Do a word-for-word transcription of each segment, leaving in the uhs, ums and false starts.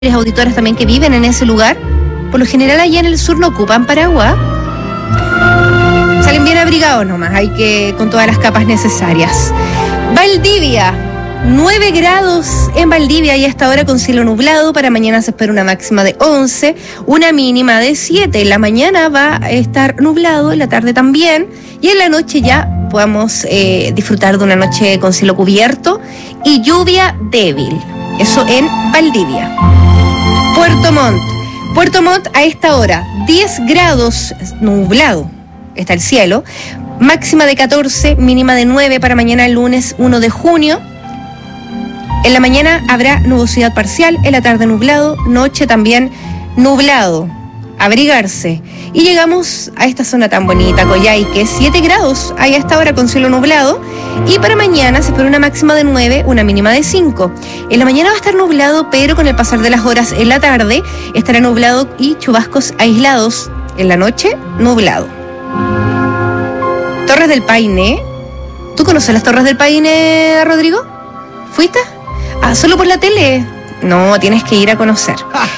auditores también que viven en ese lugar. Por lo general allá en el sur no ocupan paraguas. Salen bien abrigados nomás, hay que con todas las capas necesarias. Valdivia, nueve grados en Valdivia y hasta ahora con cielo nublado. Para mañana se espera una máxima de once, una mínima de siete. En la mañana va a estar nublado, en la tarde también. Y en la noche ya podamos eh, disfrutar de una noche con cielo cubierto y lluvia débil. Eso en Valdivia. Puerto Montt. Puerto Montt a esta hora, diez grados, nublado está el cielo, máxima de catorce, mínima de nueve para mañana el lunes uno de junio. En la mañana habrá nubosidad parcial, en la tarde nublado, noche también nublado. Abrigarse. Y llegamos a esta zona tan bonita, Coyhaique, siete grados hay a esta hora con cielo nublado. Y para mañana se espera una máxima de nueve, una mínima de cinco. En la mañana va a estar nublado, pero con el pasar de las horas en la tarde estará nublado y chubascos aislados. En la noche, nublado. Torres del Paine. ¿Tú conoces las Torres del Paine, Rodrigo? ¿Fuiste? Ah, ¿solo por la tele? No, tienes que ir a conocer.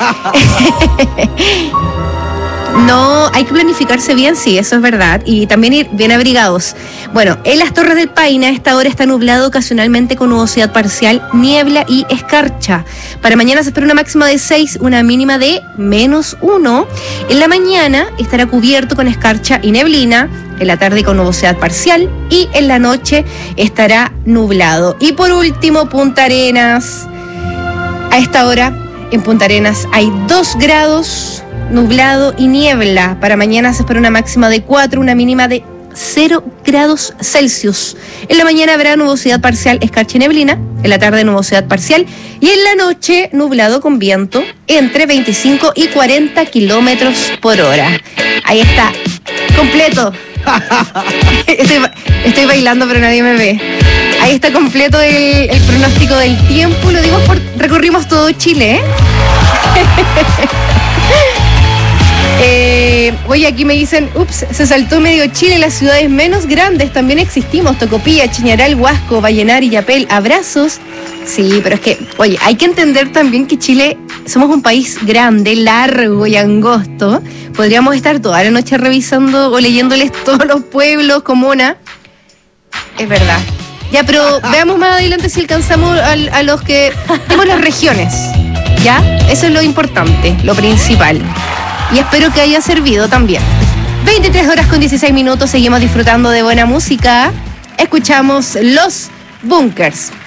No, hay que planificarse bien, sí, eso es verdad, y también ir bien abrigados. Bueno, en las Torres del Paine a esta hora está nublado ocasionalmente con nubosidad parcial, niebla y escarcha. Para mañana se espera una máxima de seis, una mínima de menos uno. En la mañana estará cubierto con escarcha y neblina, en la tarde con nubosidad parcial y en la noche estará nublado. Y por último, Punta Arenas. A esta hora en Punta Arenas hay dos grados, nublado y niebla. Para mañana se espera una máxima de cuatro, una mínima de cero grados Celsius. En la mañana habrá nubosidad parcial, escarcha y neblina. En la tarde nubosidad parcial. Y en la noche nublado con viento entre veinticinco y cuarenta kilómetros por hora. Ahí está, completo. Estoy, estoy bailando pero nadie me ve. Ahí está completo el, el pronóstico del tiempo. Lo digo por recorrimos todo Chile, ¿eh? Eh, oye, aquí me dicen, ups, se saltó medio Chile, las ciudades menos grandes también existimos, Tocopilla, Chañaral, Huasco, Vallenar, Illapel, abrazos. Sí, pero es que, oye, hay que entender también que Chile, somos un país grande, largo y angosto. Podríamos estar toda la noche revisando o leyéndoles todos los pueblos, comunas. Es verdad. Ya, pero veamos más adelante si alcanzamos a, a los que tenemos las regiones. ¿Ya? Eso es lo importante, lo principal. Y espero que haya servido también. veintitrés horas con dieciséis minutos, seguimos disfrutando de buena música. Escuchamos Los Bunkers.